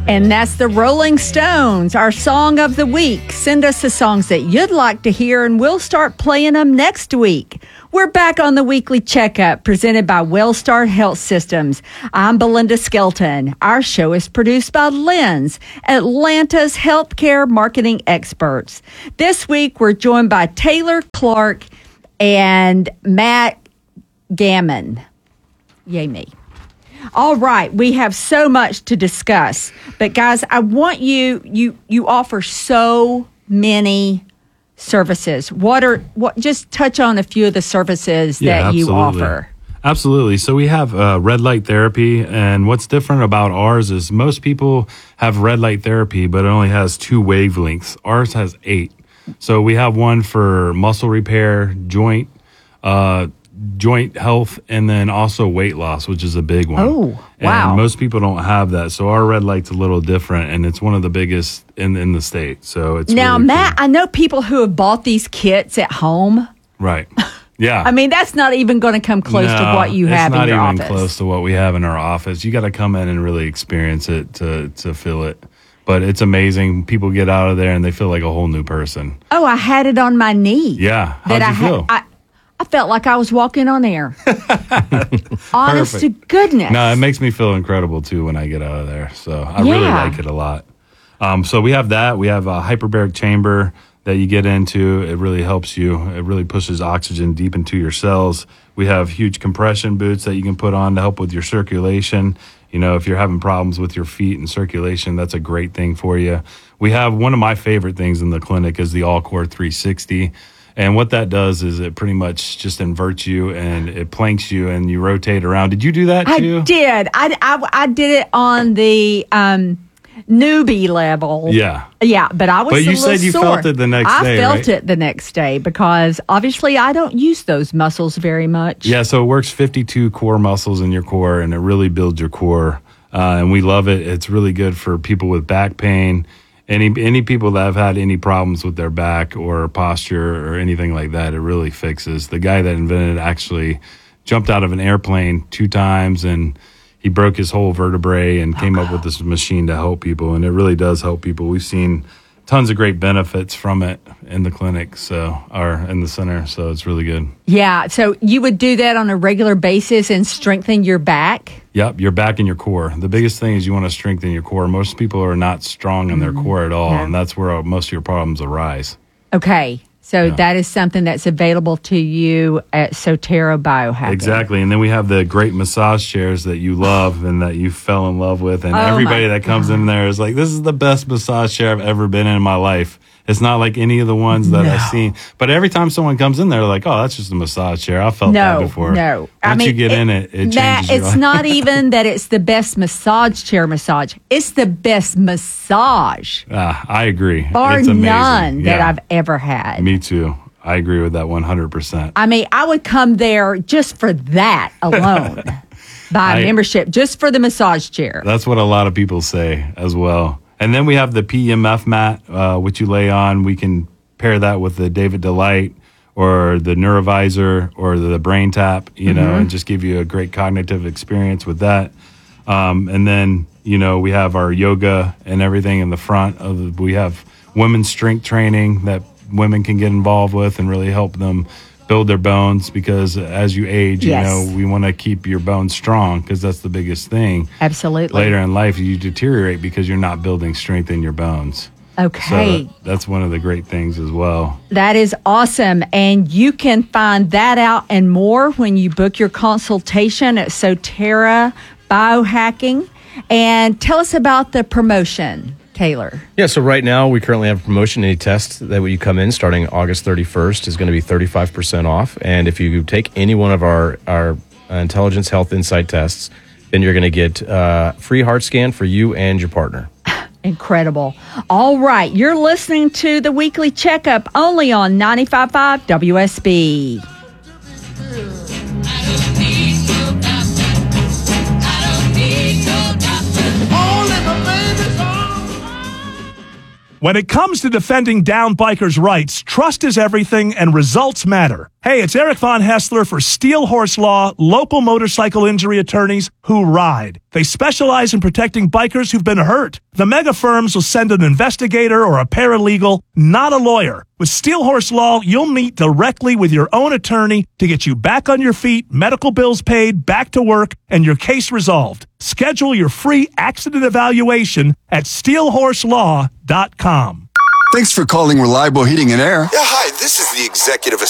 And that's the Rolling Stones, our song of the week. Send us the songs that you'd like to hear, and we'll start playing them next week. We're back on the Weekly Checkup, presented by Wellstar Health Systems. I'm Belinda Skelton. Our show is produced by Lens, Atlanta's healthcare marketing experts. This week, we're joined by Taylor Clark and Matt Gammon. Yay me. All right, we have so much to discuss. But guys, I want you offer so many services. Just touch on a few of the services that you offer. Absolutely. So we have red light therapy, and what's different about ours is most people have red light therapy, but it only has 2 wavelengths. Ours has 8. So we have one for muscle repair, joint health, and then also weight loss, which is a big one. Oh, wow. And most people don't have that. So our red light's a little different, and it's one of the biggest in the state. So it's now, really Matt, cool. I know people who have bought these kits at home. Right. Yeah. I mean, that's not even going to come close to what you have in your office. It's not even close to what we have in our office. You got to come in and really experience it to feel it. But it's amazing. People get out of there and they feel like a whole new person. Oh, I had it on my knee. Yeah. How'd you feel? I felt like I was walking on air. Honest to goodness. No, it makes me feel incredible, too, when I get out of there. So I really like it a lot. So we have that. We have a hyperbaric chamber that you get into. It really helps you. It really pushes oxygen deep into your cells. We have huge compression boots that you can put on to help with your circulation. You know, if you're having problems with your feet and circulation, that's a great thing for you. We have one of my favorite things in the clinic is the All-Core 360. And what that does is it pretty much just inverts you and it planks you and you rotate around. Did you do that too? I did. I did it on the newbie level. Yeah. Yeah, but I was But a you little said you sore. felt it the next day, I felt right? it the next day because obviously I don't use those muscles very much. Yeah, so it works 52 core muscles in your core and it really builds your core. And we love it. It's really good for people with back pain. Any people that have had any problems with their back or posture or anything like that, it really fixes. The guy that invented it actually jumped out of an airplane 2 times and he broke his whole vertebrae and came up with this machine to help people. And it really does help people. We've seen tons of great benefits from it in the clinic, or in the center. So it's really good. Yeah. So you would do that on a regular basis and strengthen your back? Yep, your back and your core. The biggest thing is you want to strengthen your core. Most people are not strong in their core at all, and that's where most of your problems arise. Okay. So that is something that's available to you at Sotera Biohacking. Exactly. And then we have the great massage chairs that you love and that you fell in love with. And everybody that comes in there is like, this is the best massage chair I've ever been in my life. It's not like any of the ones that I've seen. But every time someone comes in there, they're like, oh, that's just a massage chair. I felt that before. No. Once you get in it changes Matt, your it's life. not even that it's the best massage chair massage. It's the best massage. I agree. Bar It's amazing. none that Yeah. I've ever had. Me too. I agree with that 100%. I mean, I would come there just for that alone. Buy a membership just for the massage chair. That's what a lot of people say as well. And then we have the PEMF mat, which you lay on. We can pair that with the David Delight or the Neurovisor or the Brain Tap, you know, and just give you a great cognitive experience with that. And then, you know, we have our yoga and everything in the front. We have women's strength training that women can get involved with and really help them build their bones, because as you age, you know, we want to keep your bones strong because that's the biggest thing. Absolutely. Later in life, you deteriorate because you're not building strength in your bones. Okay. So that's one of the great things as well. That is awesome. And you can find that out and more when you book your consultation at Sotera Biohacking. And tell us about the promotion, Taylor. Yeah, so right now we currently have a promotion. Any test that you come in starting August 31st is going to be 35% off. And if you take any one of our Intelligence Health Insight tests, then you're going to get free heart scan for you and your partner. Incredible. All right. You're listening to the Weekly Checkup only on 95.5 WSB. When it comes to defending down bikers' rights, trust is everything and results matter. Hey, it's Eric Von Hessler for Steel Horse Law, local motorcycle injury attorneys who ride. They specialize in protecting bikers who've been hurt. The mega firms will send an investigator or a paralegal, not a lawyer. With Steel Horse Law, you'll meet directly with your own attorney to get you back on your feet, medical bills paid, back to work, and your case resolved. Schedule your free accident evaluation at steelhorselaw.com. Thanks for calling Reliable Heating and Air. Yeah, hi, this is the executive